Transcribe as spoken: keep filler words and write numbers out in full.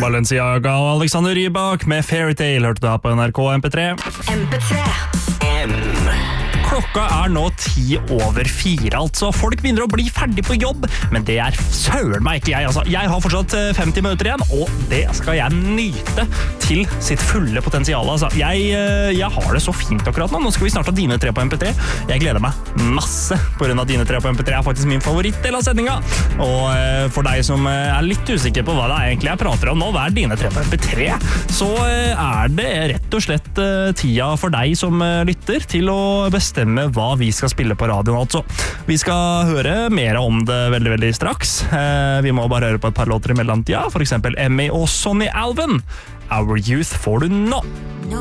Balenciaga og Alexander Rybak med Fairytale hørte du her på N R K M P tre. M P tre. M. Klokka er nå ti over fire, altså. Folk begynner å bli ferdig på jobb, men det er søren meg ikke jeg, altså. Jeg har fortsatt femti minutter igjen, og det skal jeg nyte til sitt fulle potensial, altså. Jeg, jeg har det så fint akkurat nå. Nå skal vi snart ha dine tre på M P tre. Jeg gleder meg masse på grunn av dine tre på M P tre. Er faktisk min favorittdel av sendinga. Og for deg som er litt usikker på hva det er egentlig jeg prater om nå, hva er dine tre på M P tre? Så er det rett og slett tida for deg som lytter til å bestemme hva vi skal spille på radioen, altså. Vi skal høre mer om det veldig, veldig straks. Eh, vi må bare høre på et par låter i mellomtida, for eksempel Emmy og Sonny Alvin. Our Youth får du nå. Nå